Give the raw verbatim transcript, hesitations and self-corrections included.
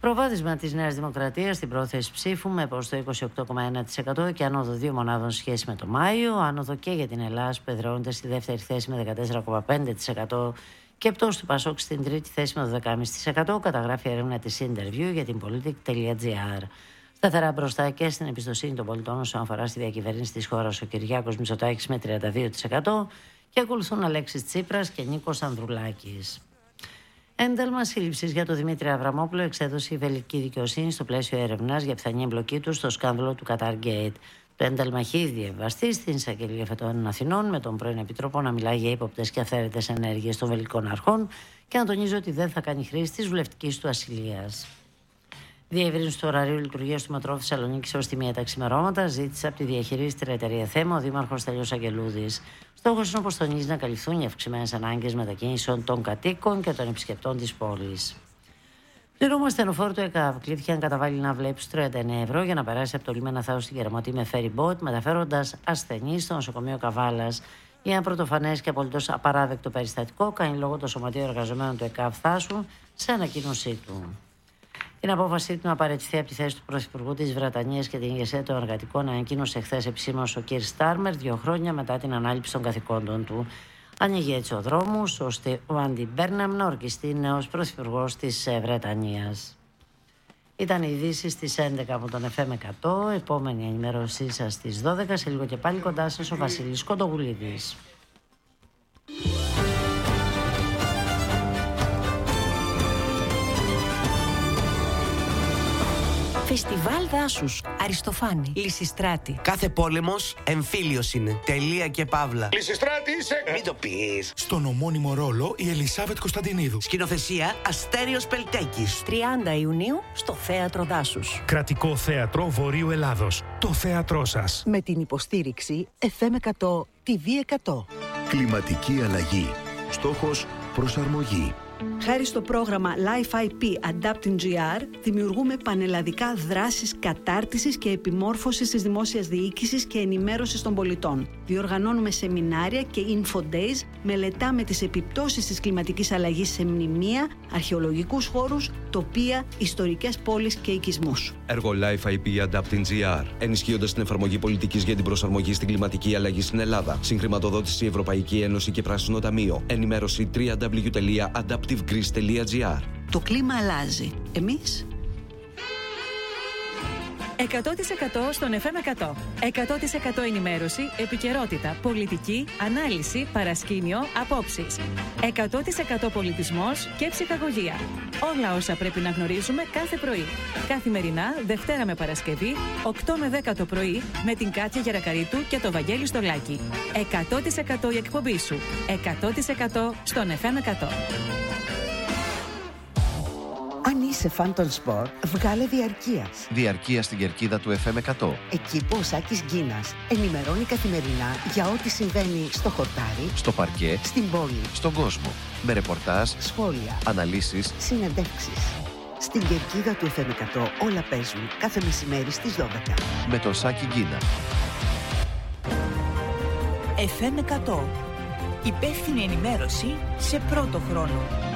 Προβάδισμα της Νέας Δημοκρατίας στην πρόθεση ψήφου με ποσοστό είκοσι οκτώ κόμμα ένα τοις εκατό και άνοδο δύο μονάδων σχέση με το Μάιο. Άνοδο και για την Ελλάδα που εδραιώνεται στη δεύτερη θέση με δεκατέσσερα κόμμα πέντε τοις εκατό και πτώση του Πασόκ στην τρίτη θέση με δώδεκα κόμμα πέντε τοις εκατό, καταγράφει έρευνα της Interview για την Politic.gr. Σταθερά μπροστά και στην εμπιστοσύνη των πολιτών όσον αφορά στη διακυβέρνηση της χώρας ο Κυριάκος Μητσοτάκης με τριάντα δύο τοις εκατό και ακολουθούν Αλέξης Τσίπρας και Νίκος Ανδρουλάκης. Ένταλμα σύλληψης για τον Δημήτρη Αβραμόπουλο εξέδωσε η βελγική δικαιοσύνη στο πλαίσιο έρευνας για πιθανή εμπλοκή του στο σκάνδαλο του Qatar Gate. Το ένταλμα έχει διαβαστεί στην Εισαγγελία Φετών Αθηνών με τον πρώην Επιτρόπο να μιλάει για ύποπτες και αυθαίρετες ενέργειες των βελγικών αρχών και να τονίζει ότι δεν θα κάνει χρήση της βουλευτικής του ασυλίας. Διεύρυνση του ωραρίου λειτουργίας του μετρό Θεσσαλονίκης έως τη μία τα ξημερώματα ζήτησε από τη διαχειρίστρια εταιρεία Θέμα ο Δήμαρχος Στέλιος Αγγελούδης. Στόχος είναι, όπως τονίζει, να καλυφθούν οι αυξημένες ανάγκες μετακίνησεων των κατοίκων και των επισκεπτών της πόλης. Πληρώμα στενοφόρου του ΕΚΑΒ κλήθηκε να καταβάλει να βλέπει στους τριάντα εννέα ευρώ για να περάσει από το λίμενα Θάου στην Κεραμωτή με ferry boat, μεταφέροντας ασθενείς στο νοσοκομείο Καβάλας. Για ένα πρωτοφανές και απολύτως απαράδεκτο περιστατικό, κάνει λόγο το Σωματείο Εργαζομένων του ΕΚΑΒ Θάσου σε ανακοίνωσή του. Την απόφασή του να παραιτηθεί από τη θέση του Πρωθυπουργού της Βρετανίας και την ηγεσία των εργατικών ανακοίνωσε χθες επισήμως ο κ. Στάρμερ, δύο χρόνια μετά την ανάληψη των καθηκόντων του. Ανοίγει έτσι ο δρόμος ώστε ο Άντι Μπέρναμ να ορκιστεί νέος Πρωθυπουργός της Βρετανίας. Ήταν οι ειδήσεις στις έντεκα από τον εφ εμ εκατό. Επόμενη ενημέρωσή σας στις δώδεκα. Σε λίγο και πάλι κοντά σας ο Βασίλης Κοντογουλίδης. Φεστιβάλ Δάσους, Αριστοφάνη, Λυσιστράτη. Κάθε πόλεμος εμφύλιος είναι. Τελεία και παύλα. Λυσιστράτη είσαι! Μην το πεις. Στον ομώνυμο ρόλο η Ελισάβετ Κωνσταντινίδου. Σκηνοθεσία Αστέριος Πελτέκης. τριάντα Ιουνίου στο Θέατρο Δάσους. Κρατικό Θέατρο Βορείου Ελλάδος. Το θέατρό σας. Με την υποστήριξη εφ εμ εκατό, τι βι εκατό. Κλιματική αλλαγή. Στόχος προσαρμογή. Χάρη στο πρόγραμμα Life άι πι Adapting τζι αρ, δημιουργούμε πανελλαδικά δράσεις κατάρτισης και επιμόρφωσης της δημόσιας διοίκησης και ενημέρωσης των πολιτών. Διοργανώνουμε σεμινάρια και info days, μελετάμε τις επιπτώσεις της κλιματικής αλλαγής σε μνημεία, αρχαιολογικούς χώρους, τοπία, ιστορικές πόλεις και οικισμούς. Έργο Life άι πι Adapting τζι αρ, ενισχύοντας την εφαρμογή πολιτικής για την προσαρμογή στην κλιματική αλλαγή στην Ελλάδα. Συγχρηματοδότηση Ευρωπαϊκή Ένωση και Πράσινο Ταμείο. Ενημέρωση double-u double-u double-u τελεία adaptive greece τελεία τζι αρ. Το κλίμα αλλάζει. Εμείς... εκατό τοις εκατό στον εφ εμ εκατό. εκατό τοις εκατό ενημέρωση, επικαιρότητα, πολιτική, ανάλυση, παρασκήνιο, απόψεις. εκατό τοις εκατό πολιτισμός και ψυχαγωγία. Όλα όσα πρέπει να γνωρίζουμε κάθε πρωί. Καθημερινά, Δευτέρα με Παρασκευή, οκτώ με δέκα το πρωί, με την Κάτια Γερακαρίτου και το Βαγγέλη Στολάκη. εκατό τοις εκατό η εκπομπή σου. εκατό τοις εκατό στον εφ εμ εκατό. Αν είσαι φαν των σπορ, βγάλε διαρκείας. Διαρκεία στην κερκίδα του εφ εμ εκατό. Εκεί που ο Σάκης Γκίνας ενημερώνει καθημερινά για ό,τι συμβαίνει στο χορτάρι, Στο παρκέ, στην πόλη, στον κόσμο. Με ρεπορτάζ, σχόλια, αναλύσεις. συνεντεύξεις. Στην κερκίδα του εφ εμ εκατό όλα παίζουν κάθε μεσημέρι στις δώδεκα. Με τον Σάκη Γκίνα. εφ εμ εκατό. Υπεύθυνη ενημέρωση σε πρώτο χρόνο.